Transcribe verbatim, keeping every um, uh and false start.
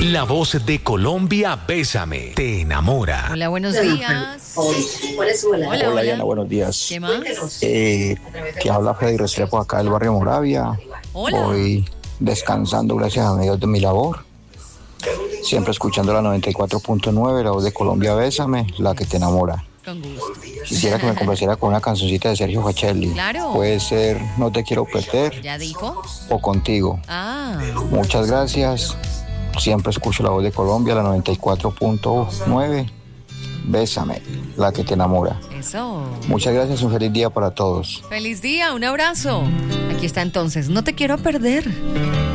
La voz de Colombia, Bésame, te enamora. Hola, buenos días. Hola, Hola, hola. Diana, buenos días. ¿Qué más? Eh, que habla Freddy Restrepo acá del barrio Moravia. Hola. Hoy descansando, gracias a Dios, de mi labor. Siempre escuchando la noventa y cuatro punto nueve, la voz de Colombia, Bésame, la que te enamora. Con gusto. Quisiera que me complaciera con una cancioncita de Sergio Facelli. Claro. Puede ser No te quiero perder ¿Ya dijo? o Contigo. Ah, Muchas gracias. Siempre escucho la voz de Colombia, la noventa y cuatro punto nueve. Bésame, la que te enamora. eso. Muchas gracias, un feliz día para todos. Feliz día, un abrazo. Aquí está entonces, no te quiero perder.